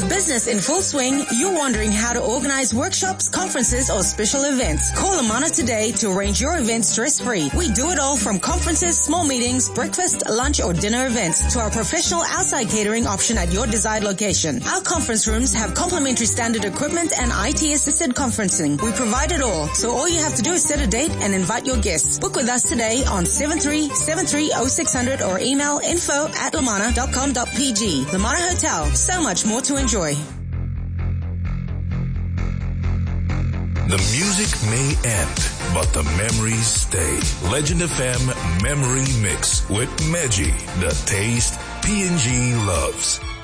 Business in full swing, you're wondering how to organize workshops, conferences, or special events. Call Amana today to arrange your event stress-free. We do it all from conferences, small meetings, breakfast, lunch, or dinner events to our professional outside catering option at your desired location. Our conference rooms have complimentary standard equipment and IT-assisted conferencing. We provide it all, so all you have to do is set a date and invite your guests. Book with us today on 73730600 or email info@lamana.com.pg. Lamana Hotel, so much more to enjoy. The music may end, but the memories stay. Legend FM Memory Mix with Meji, the taste P&G loves.